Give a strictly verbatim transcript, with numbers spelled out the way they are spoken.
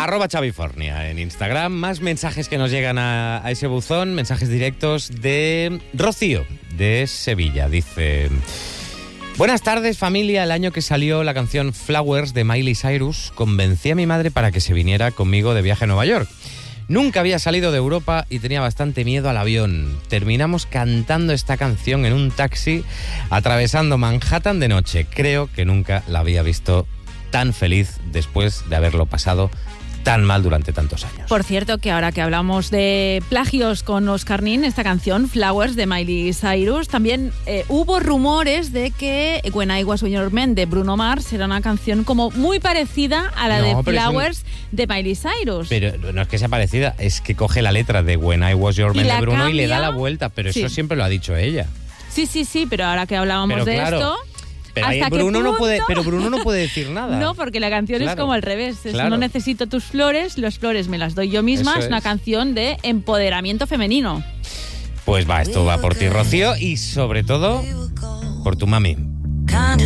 Arroba Xavifornia en Instagram. Más mensajes que nos llegan a, a ese buzón, mensajes directos de Rocío, de Sevilla. Dice: buenas tardes, familia. El año que salió la canción Flowers de Miley Cyrus, convencí a mi madre para que se viniera conmigo de viaje a Nueva York. Nunca había salido de Europa y tenía bastante miedo al avión. Terminamos cantando esta canción en un taxi, atravesando Manhattan de noche. Creo que nunca la había visto tan feliz después de haberlo pasado tan mal durante tantos años. Por cierto, que ahora que hablamos de plagios con Oscar Nin, esta canción, Flowers, de Miley Cyrus, también eh, hubo rumores de que When I Was Your Man, de Bruno Mars, era una canción como muy parecida a la No, de pero Flowers, es un... de Miley Cyrus. Pero no es que sea parecida, es que coge la letra de When I Was Your Man de Bruno cambia, y le da la vuelta, pero sí. eso siempre lo ha dicho ella. Sí, sí, sí, pero ahora que hablábamos pero de claro, esto... Pero, ahí Bruno no puede, pero Bruno no puede decir nada. No, porque la canción claro, es como al revés. Es, claro. No necesito tus flores, las flores me las doy yo misma. Es, es una canción de empoderamiento femenino. Pues va, esto va por ti, Rocío, y sobre todo por tu mami.